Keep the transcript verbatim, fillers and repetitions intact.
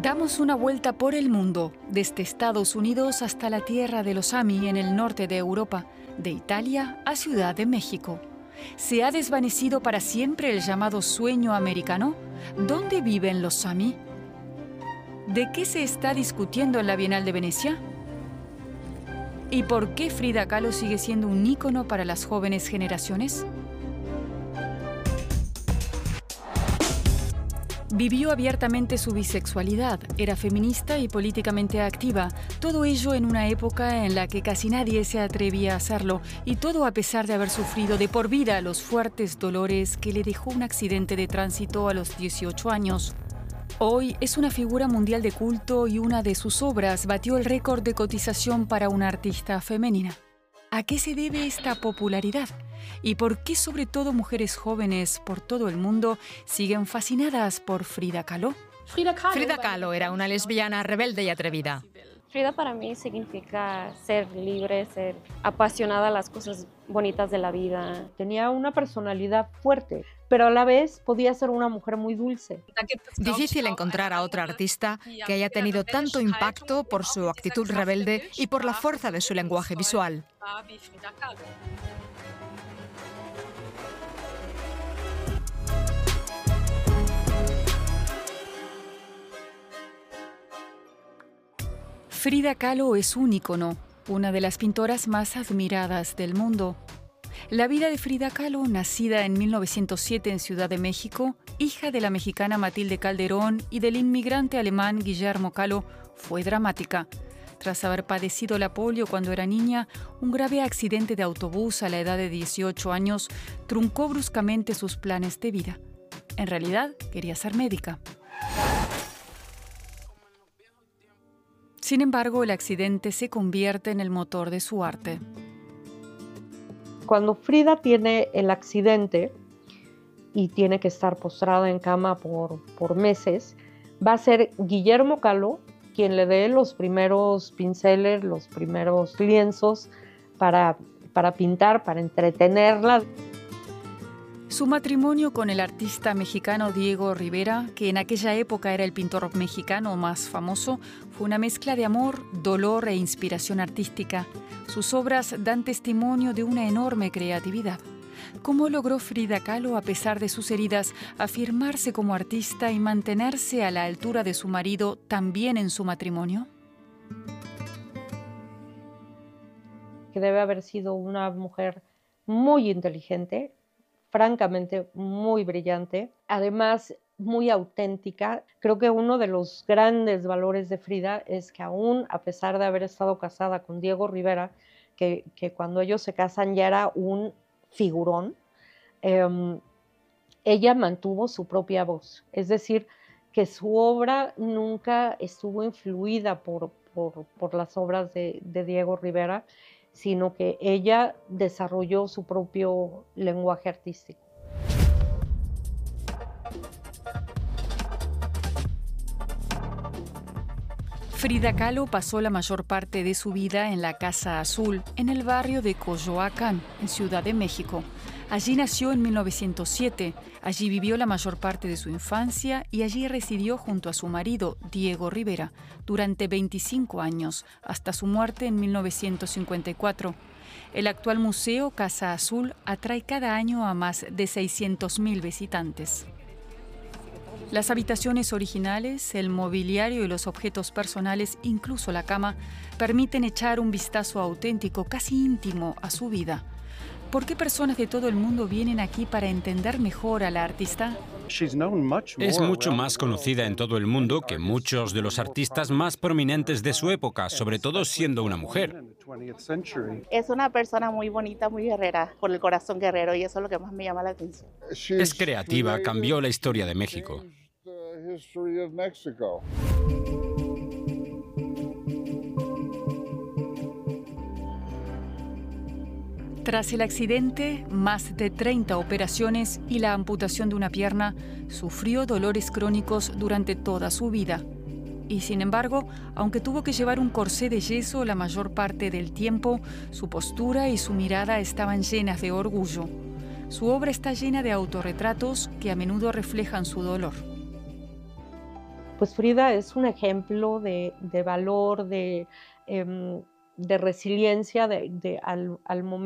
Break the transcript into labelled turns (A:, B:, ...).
A: Damos una vuelta por el mundo, desde Estados Unidos hasta la tierra de los Sami en el norte de Europa, de Italia a Ciudad de México. ¿Se ha desvanecido para siempre el llamado sueño americano? ¿Dónde viven los Sami? ¿De qué se está discutiendo en la Bienal de Venecia? ¿Y por qué Frida Kahlo sigue siendo un ícono para las jóvenes generaciones? Vivió abiertamente su bisexualidad, era feminista y políticamente activa, todo ello en una época en la que casi nadie se atrevía a hacerlo, y todo a pesar de haber sufrido de por vida los fuertes dolores que le dejó un accidente de tránsito a los dieciocho años. Hoy es una figura mundial de culto y una de sus obras batió el récord de cotización para una artista femenina. ¿A qué se debe esta popularidad? ¿Y por qué sobre todo mujeres jóvenes por todo el mundo siguen fascinadas por Frida Kahlo?
B: Frida Kahlo, Frida Kahlo era una lesbiana rebelde y atrevida.
C: Frida para mí significa ser libre, ser apasionada a las cosas bonitas de la vida.
D: Tenía una personalidad fuerte, pero a la vez podía ser una mujer muy dulce.
B: Difícil encontrar a otra artista que haya tenido tanto impacto por su actitud rebelde y por la fuerza de su lenguaje visual.
A: Frida Kahlo es un ícono, una de las pintoras más admiradas del mundo. La vida de Frida Kahlo, nacida en mil novecientos siete en Ciudad de México, hija de la mexicana Matilde Calderón y del inmigrante alemán Guillermo Kahlo, fue dramática. Tras haber padecido la polio cuando era niña, un grave accidente de autobús a la edad de dieciocho años truncó bruscamente sus planes de vida. En realidad, quería ser médica. Sin embargo, el accidente se convierte en el motor de su arte.
D: Cuando Frida tiene el accidente y tiene que estar postrada en cama por, por meses, va a ser Guillermo Kahlo quien le dé los primeros pinceles, los primeros lienzos para, para pintar, para entretenerla.
A: Su matrimonio con el artista mexicano Diego Rivera, que en aquella época era el pintor mexicano más famoso, fue una mezcla de amor, dolor e inspiración artística. Sus obras dan testimonio de una enorme creatividad. ¿Cómo logró Frida Kahlo, a pesar de sus heridas, afirmarse como artista y mantenerse a la altura de su marido también en su matrimonio?
D: Que debe haber sido una mujer muy inteligente, francamente muy brillante, además muy auténtica. Creo que uno de los grandes valores de Frida es que aún a pesar de haber estado casada con Diego Rivera, que, que cuando ellos se casan ya era un figurón, eh, ella mantuvo su propia voz. Es decir, que su obra nunca estuvo influida por, por, por las obras de, de Diego Rivera, sino que ella desarrolló su propio lenguaje artístico.
A: Frida Kahlo pasó la mayor parte de su vida en la Casa Azul, en el barrio de Coyoacán, en Ciudad de México. Allí nació en mil novecientos siete, allí vivió la mayor parte de su infancia y allí residió junto a su marido, Diego Rivera, durante veinticinco años, hasta su muerte en mil novecientos cincuenta y cuatro. El actual museo Casa Azul atrae cada año a más de seiscientos mil visitantes. Las habitaciones originales, el mobiliario y los objetos personales, incluso la cama, permiten echar un vistazo auténtico, casi íntimo, a su vida. ¿Por qué personas de todo el mundo vienen aquí para entender mejor a la artista?
E: Es mucho más conocida en todo el mundo que muchos de los artistas más prominentes de su época, sobre todo siendo una mujer.
F: Es una persona muy bonita, muy guerrera, por el corazón guerrero, y eso es lo que más me llama la atención.
E: Es creativa, cambió la historia de México.
A: Tras el accidente, más de treinta operaciones y la amputación de una pierna, sufrió dolores crónicos durante toda su vida. Y sin embargo, aunque tuvo que llevar un corsé de yeso la mayor parte del tiempo, su postura y su mirada estaban llenas de orgullo. Su obra está llena de autorretratos que a menudo reflejan su dolor.
D: pues Frida es un ejemplo de, de valor, de, eh, de resiliencia de, de al, al momento